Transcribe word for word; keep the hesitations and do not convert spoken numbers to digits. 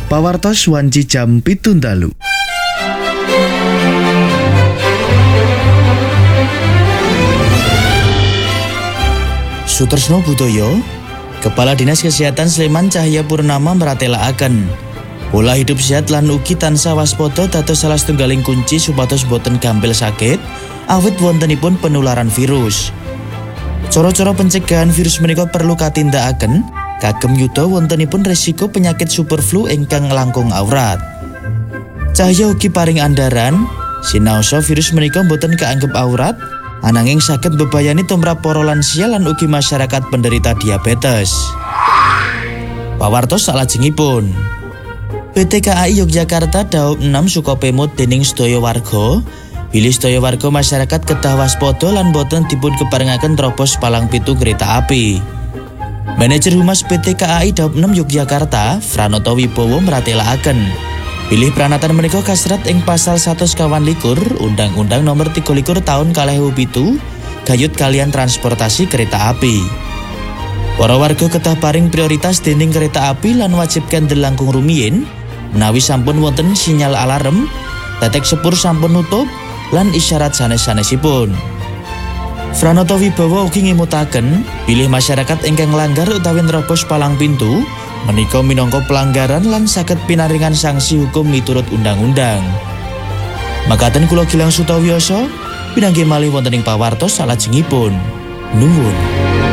Pawartos wanci jam pitu dalu. Sutresno Budoyo, Kepala Dinas Kesehatan Sleman Cahya Purnama meratelaken pola hidup sehat lan ugi tansah waspada dados salah setunggaling kunci supados boten gampil sakit awit wontenipun penularan virus. Cara-cara pencegahan virus menika perlu katindakaken kagem yuda wontenipun resiko penyakit superflu ingkang langkung awrat. Cahya ugi paring andharan sinaosa virus menika boten kaanggep awrat ananging saged bebayani tumrap para lansia lan ugi masyarakat penderita diabetes. Pawartos salajengipun, P T K A I Yogyakarta daup enam suka pemut dening sedaya warga bilih sedaya warga masyarakat kedah waspada lan boten dipun keparengaken terobos palang pitu kereta api. Manajer Humas P T K A I daup enam Yogyakarta, Franoto Wibowo meratelaken bilih pranatan menika kasrat ing pasal seratus kawan likur Undang-Undang Nomor tiga likur tahun kalih ewu pitu gayut kalian transportasi kereta api. Para warga kedah paring prioritas dening kereta api lan wajibkan delangkung rumiyin menawi sampun wonten sinyal alarm, tetek sepur sampun nutup lan isyarat sanes-sanesipun. Franoto Wibowo ugi ngimutaken bilih masyarakat ingkang nglanggar utawi nerobos palang pintu menika minangka pelanggaran lan saged pinaringan sanksi hukum miturut undang-undang. Makaten kula Gilang Sutawioso pinanggih malih wonten ing pawartos salajengipun. Nuwun.